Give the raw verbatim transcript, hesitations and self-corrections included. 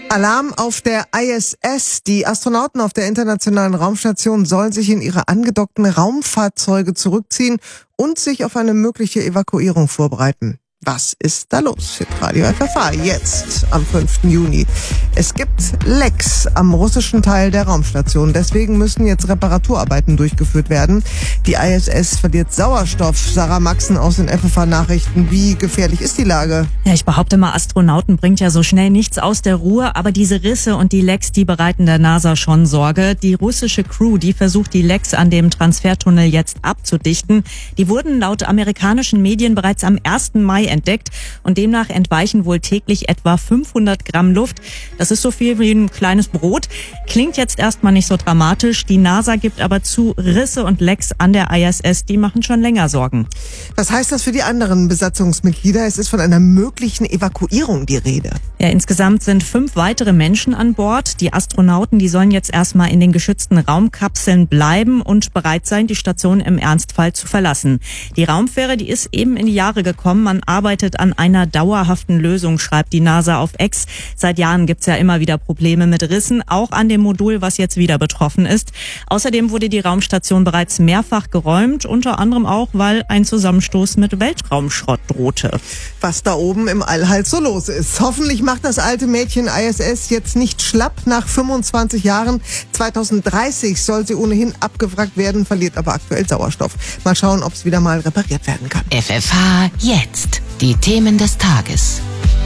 Alarm auf der I S S. Die Astronauten auf der Internationalen Raumstation sollen sich in ihre angedockten Raumfahrzeuge zurückziehen und sich auf eine mögliche Evakuierung vorbereiten. Was ist da los? Hit Radio F F H jetzt am fünften Juni. Es gibt Lecks am russischen Teil der Raumstation. Deswegen müssen jetzt Reparaturarbeiten durchgeführt werden. Die I S S verliert Sauerstoff. Sarah Maxen aus den F F H-Nachrichten. Wie gefährlich ist die Lage? Ja, ich behaupte mal, Astronauten bringt ja so schnell nichts aus der Ruhe. Aber diese Risse und die Lecks, die bereiten der NASA schon Sorge. Die russische Crew, die versucht, die Lecks an dem Transfertunnel jetzt abzudichten. Die wurden laut amerikanischen Medien bereits am ersten Mai entdeckt und demnach entweichen wohl täglich etwa fünfhundert Gramm Luft. Das ist so viel wie ein kleines Brot. Klingt jetzt erstmal nicht so dramatisch. Die NASA gibt aber zu, Risse und Lecks an der I S S, die machen schon länger Sorgen. Was heißt das für die anderen Besatzungsmitglieder? Es ist von einer möglichen Evakuierung die Rede. Ja, insgesamt sind fünf weitere Menschen an Bord. Die Astronauten, die sollen jetzt erstmal in den geschützten Raumkapseln bleiben und bereit sein, die Station im Ernstfall zu verlassen. Die Raumfähre, die ist eben in die Jahre gekommen. Man arbeitet an einer dauerhaften Lösung, schreibt die NASA auf X. Seit Jahren gibt's ja immer wieder Probleme mit Rissen, auch an dem Modul, was jetzt wieder betroffen ist. Außerdem wurde die Raumstation bereits mehrfach geräumt, unter anderem auch, weil ein Zusammenstoß mit Weltraumschrott drohte. Was da oben im All halt so los ist. Hoffentlich macht das alte Mädchen I S S jetzt nicht schlapp nach fünfundzwanzig Jahren. zweitausenddreißig soll sie ohnehin abgewrackt werden, verliert aber aktuell Sauerstoff. Mal schauen, ob es wieder mal repariert werden kann. F F H jetzt. Die Themen des Tages.